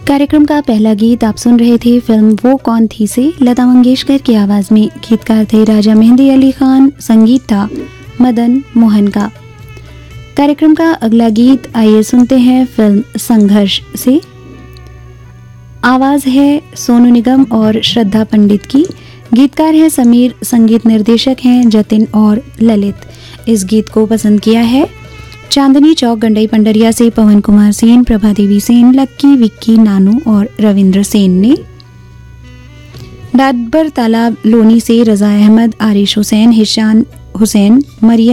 कार्यक्रम का पहला गीत आप सुन रहे थे फिल्म वो कौन थी से लता मंगेशकर की आवाज में। गीतकार थे राजा मेहंदी अली खान, संगीत था मदन मोहन का। कार्यक्रम का अगला गीत आइए सुनते हैं फिल्म संघर्ष से। आवाज है सोनू निगम और श्रद्धा पंडित की। गीतकार हैं समीर, संगीत निर्देशक हैं जतिन और ललित। इस गीत को पसंद किया है चांदनी चौक गंडई पंडरिया से पवन कुमार सेन, प्रभा देवी सेन, लक्की, विक्की, नानू और रविंद्र सेन ने। डाडबर तालाब लोनी से रजा अहमद, आरिश हुसैन, हिशान हुसैन, मरियम